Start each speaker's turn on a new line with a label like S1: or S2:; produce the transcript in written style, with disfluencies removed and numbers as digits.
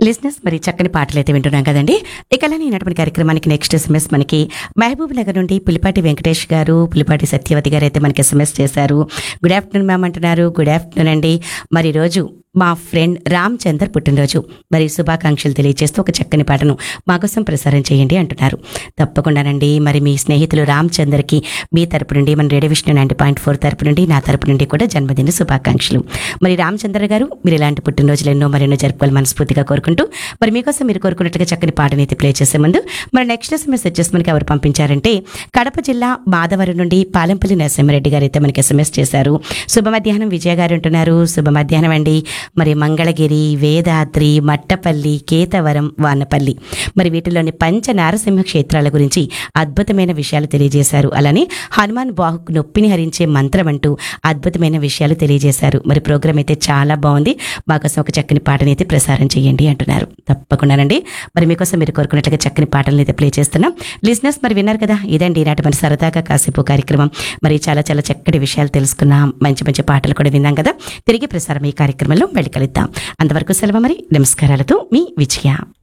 S1: లిజినెస్ మరి చక్కని పాటలు అయితే వింటున్నాం కదండి. ఇక అలానే ఈనాటి కార్యక్రమానికి నెక్స్ట్ ఎస్ఎంఎస్ మనకి మహబూబ్ నగర్ నుండి పులిపాటి వెంకటేష్ గారు, పులిపాటి సత్యవతి గారు అయితే మనకి ఎస్ఎంఎస్ చేశారు. గుడ్ ఆఫ్టర్నూన్ మ్యామ్ అంటున్నారు. గుడ్ ఆఫ్టర్నూన్ అండి. మరి రోజు మా ఫ్రెండ్ రామ్ చందర్ పుట్టినరోజు, మరి శుభాకాంక్షలు తెలియజేస్తూ ఒక చక్కని పాటను మా కోసం ప్రసారం చేయండి అంటున్నారు. తప్పకుండానండి. మరి మీ స్నేహితులు రామ్ చందర్కి మీ తరపు నుండి, మన రేడియో విష్ణు 90.4 తరపు నుండి, నా తరపు నుండి కూడా జన్మదిన శుభాకాంక్షలు. మరి రామ్ చంద్ర గారు, మీరు ఇలాంటి పుట్టినరోజులు ఎన్నో మరెన్నో జరుపుకోవాలి మనస్ఫూర్తిగా కోరుకుంటూ, మరి మీకోసం మీరు కోరుకున్నట్టుగా చక్కని పాటని అయితే ప్లే చేసే ముందు మరి నెక్స్ట్ ఎస్ఎంఎస్ వచ్చేసి మనకి ఎవరు పంపించారంటే కడప జిల్లా మాధవరం నుండి పాలెంపల్లి నరసింహారెడ్డి గారు అయితే మనకి ఎస్ఎంఎస్ చేశారు. శుభ మధ్యాహ్నం విజయ గారు అంటున్నారు. శుభ మధ్యాహ్నం అండి. మరి మంగళగిరి, వేదాద్రి, మట్టపల్లి, కేతవరం, వానపల్లి, మరి వీటిలోని పంచ నారసింహ క్షేత్రాల గురించి అద్భుతమైన విషయాలు తెలియజేశారు. అలానే హనుమాన్ బాహుకు నొప్పిని హరించే మంత్రం అంటూ అద్భుతమైన విషయాలు తెలియజేశారు. మరి ప్రోగ్రామ్ అయితే చాలా బాగుంది, మాకోసం ఒక చక్కని పాటని అయితే ప్రసారం చేయండి అంటున్నారు. తప్పకుండానండి. మరి మీకోసం మీరు కోరుకున్నట్లుగా చక్కని పాటలను అయితే ప్లే చేస్తున్నాం. లిజినెస్ మరి విన్నారు కదా, ఇదండి ఈనాటి మరి సరదాగా కాసేపు కార్యక్రమం. మరి చాలా చాలా చక్కటి విషయాలు తెలుసుకున్నాం, మంచి మంచి పాటలు కూడా విన్నాం కదా. తిరిగి ప్రసారం ఈ కార్యక్రమంలో వెళ్ళి కలుద్దాం. అంతవరకు సెలవు. మరి నమస్కారాలతో మీ విజయ.